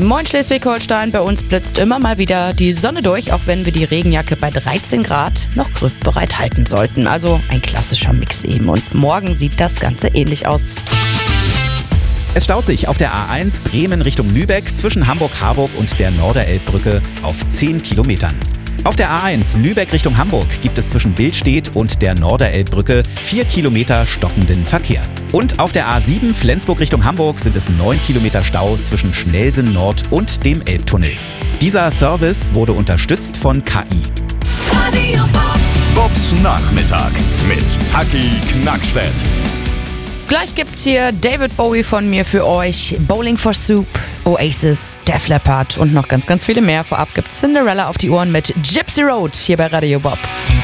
Moin Schleswig-Holstein, bei uns blitzt immer mal wieder die Sonne durch, auch wenn wir die Regenjacke bei 13 Grad noch griffbereit halten sollten. Also ein klassischer Mix eben. Und morgen sieht das Ganze ähnlich aus. Es staut sich auf der A1 Bremen Richtung Lübeck zwischen Hamburg-Harburg und der Norderelbbrücke auf 10 Kilometern. Auf der A1 Lübeck Richtung Hamburg gibt es zwischen Billstedt und der Norderelbbrücke 4 Kilometer stockenden Verkehr. Und auf der A7 Flensburg Richtung Hamburg sind es 9 Kilometer Stau zwischen Schnellsen Nord und dem Elbtunnel. Dieser Service wurde unterstützt von KI. Bobs Nachmittag mit Taki Knackstedt. Gleich gibt's hier David Bowie von mir für euch, Bowling for Soup, Oasis, Def Leppard und noch ganz, ganz viele mehr. Vorab gibt's Cinderella auf die Ohren mit Gypsy Road hier bei Radio Bob.